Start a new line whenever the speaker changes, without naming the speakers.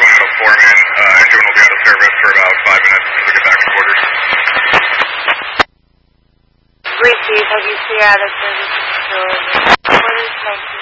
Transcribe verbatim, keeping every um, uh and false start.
oh four, man. Uh, engine will be out of service for about five minutes until we get back to quarters.
Received, have you clear out of service until quarters, nineteen